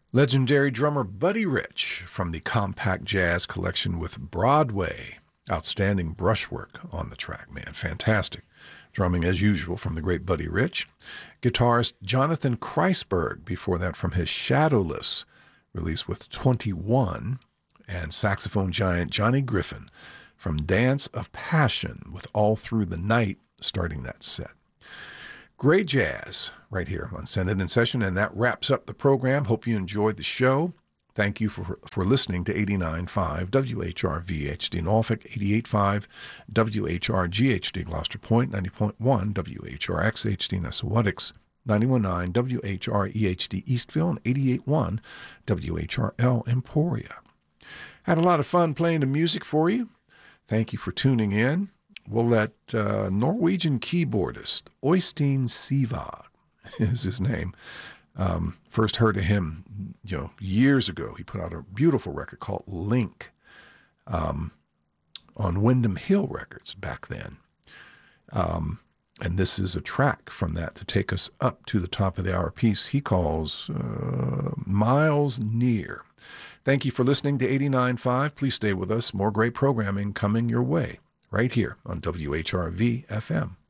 Legendary drummer Buddy Rich from the Compact Jazz collection with Broadway. Outstanding brushwork on the track, man. Fantastic. Drumming as usual from the great Buddy Rich. Guitarist Jonathan Kreisberg, before that from his Shadowless release with 21. And saxophone giant Johnny Griffin from Dance of Passion with All Through the Night starting that set. Great jazz right here on Send It In Session, and that wraps up the program. Hope you enjoyed the show. Thank you for listening to 89.5 WHRV-HD Norfolk, 88.5 WHRG-HD Gloucester Point, 90.1 WHRX-HD Nessawatix, 91.9 WHRE-HD Eastville, and 88.1 WHRL Emporia. Had a lot of fun playing the music for you. Thank you for tuning in. We'll let Norwegian keyboardist Øystein Sivag is his name. First heard of him, years ago. He put out a beautiful record called Link on Windham Hill Records back then. And this is a track from that to take us up to the top of the hour piece he calls Miles Near. Thank you for listening to 89.5. Please stay with us. More great programming coming your way right here on WHRV FM.